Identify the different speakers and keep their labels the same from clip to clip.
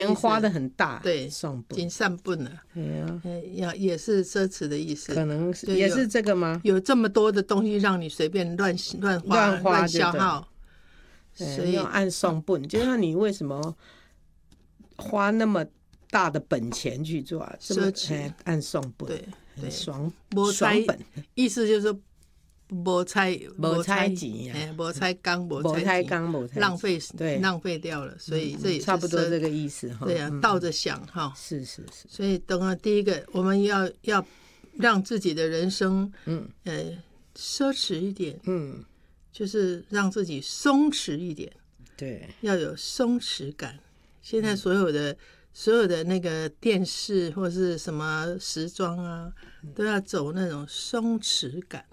Speaker 1: 钱花的很大，
Speaker 2: 对，
Speaker 1: 送本
Speaker 2: 金善本了，也是奢侈的意思。
Speaker 1: 可能是也是这个吗？
Speaker 2: 有这么多的东西让你随便乱花乱消耗，
Speaker 1: 所以要按送本，就像你为什么花那么大的本钱去做
Speaker 2: 奢侈，
Speaker 1: 按送本，
Speaker 2: 对，
Speaker 1: 爽本，
Speaker 2: 意思就是说没猜钱，没猜工，没猜钱，浪费掉了，所以这也是
Speaker 1: 差不多这个意思哈。
Speaker 2: 对啊，倒着想哈，
Speaker 1: 是。
Speaker 2: 所以等了第一个，我们要让自己的人生，奢侈一点，就是让自己松弛一点，
Speaker 1: 对，
Speaker 2: 要有松弛感。现在所有的那个电视或是什么时装啊，都要走那种松弛感。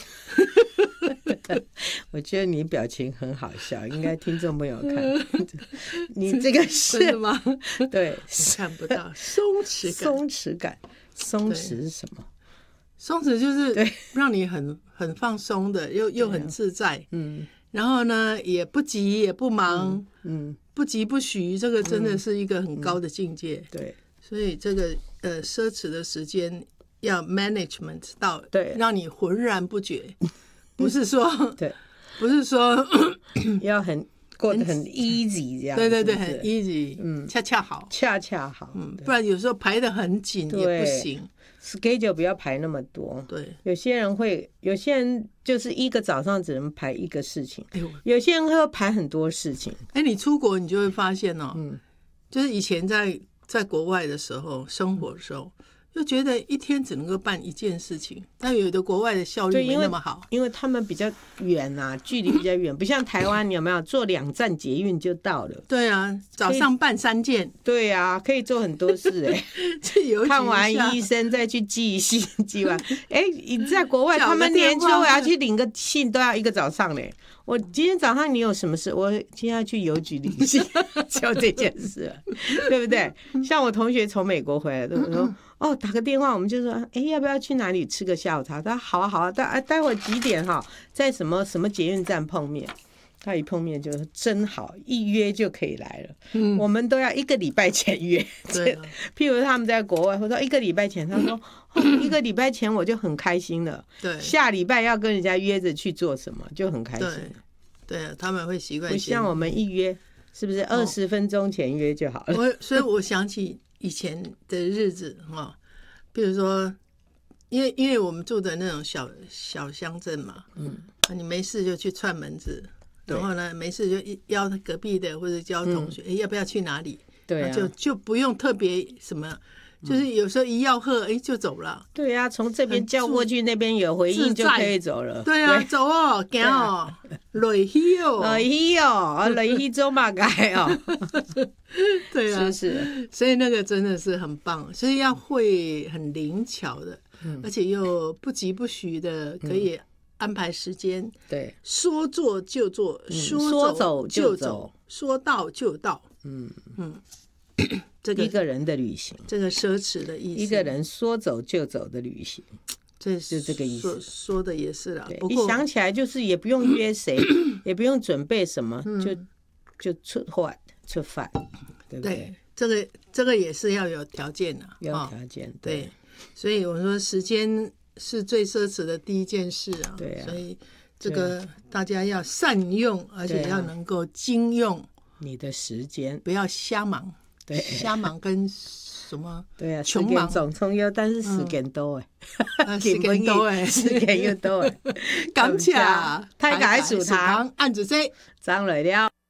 Speaker 1: 我觉得你表情很好笑，应该听众朋友看。你这个是
Speaker 2: 真的吗？
Speaker 1: 对，
Speaker 2: 看不到松弛感。
Speaker 1: 松弛是什么？
Speaker 2: 松弛就是让你很放松的，又很自在。然后呢，也不急也不忙，不急不徐，这个真的是一个很高的境界。
Speaker 1: 对，
Speaker 2: 所以这个奢侈的时间要 management 到，
Speaker 1: 对，
Speaker 2: 让你浑然不觉，不是说
Speaker 1: 对，
Speaker 2: 不是说
Speaker 1: 要过得很 easy 这样，
Speaker 2: 对，很 easy，恰好，不然有时候排得很紧也不行。
Speaker 1: schedule 不要排那么多，
Speaker 2: 对，
Speaker 1: 有些人就是一个早上只能排一个事情，有些人会排很多事情。
Speaker 2: 你出国你就会发现就是以前在国外的时候生活的时候，就觉得一天只能够办一件事情，但有的国外的效率没那么好，
Speaker 1: 因为他们比较远啊，距离比较远，不像台湾，你有没有坐2站捷运就到了？
Speaker 2: 对啊，早上办3件，
Speaker 1: 对啊，可以做很多事看完医生再去寄信，寄完你在国外，他们连说我要去领个信都要1个早上嘞。我今天早上你有什么事？我今天要去邮局领信，就这件事了，对不对？像我同学从美国回来，都说打个电话，我们就说要不要去哪里吃个下午茶？他说好啊，待会几点在什么捷运站碰面。他一碰面就是真好，一约就可以来了。我们都要1个礼拜前约。譬如他们在国外，或者1个礼拜前，他说1个礼拜前我就很开心了。对，下礼拜要跟人家约着去做什么，就很开心了。
Speaker 2: 对，他们会习惯。
Speaker 1: 不像我们一约，是不是20分钟前约就好了？
Speaker 2: 所以我想起以前的日子比如说，因为我们住的那种小乡镇嘛，你没事就去串门子。然后呢，没事就邀隔壁的或者邀同学，要不要去哪里？对啊，就不用特别什么，就是有时候一吆喝，就走了。
Speaker 1: 对啊，从这边叫过去，那边有回应就可以走了。
Speaker 2: 对啊，走走累去
Speaker 1: 累去走马街
Speaker 2: 对啊，
Speaker 1: 是，
Speaker 2: 所以那个真的是很棒，所以要会很灵巧的，而且又不急不徐的，可以安排时间，
Speaker 1: 对，
Speaker 2: 说做就做，
Speaker 1: 说走就走，
Speaker 2: 说到就到，这个
Speaker 1: 一个人的旅行，
Speaker 2: 这个奢侈的意思，
Speaker 1: 一个人说走就走的旅行，
Speaker 2: 就
Speaker 1: 这个意思。
Speaker 2: 说的也是啦，
Speaker 1: 一想起来就是也不用约谁，也不用准备什么，就出发，对不对？
Speaker 2: 这个也是要有条件的，
Speaker 1: 要条件，
Speaker 2: 对，所以我说时间是最奢侈的第一件事啊，
Speaker 1: 对啊，
Speaker 2: 所以这个大家要善用，而且要能够精用
Speaker 1: 你的时间，
Speaker 2: 不要瞎忙。
Speaker 1: 对，
Speaker 2: 瞎忙跟什么？
Speaker 1: 对啊，
Speaker 2: 穷忙
Speaker 1: 总重要，但是时间多
Speaker 2: 时间多
Speaker 1: 时间又多
Speaker 2: 感谢
Speaker 1: 太解薯糖，
Speaker 2: 按住这
Speaker 1: 张来了。